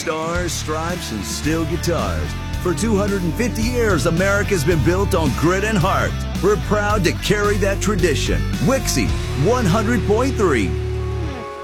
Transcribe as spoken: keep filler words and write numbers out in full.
stars, stripes, and steel guitars. For two hundred fifty years, America's been built on grit and heart. We're proud to carry that tradition. Wixie one hundred point three.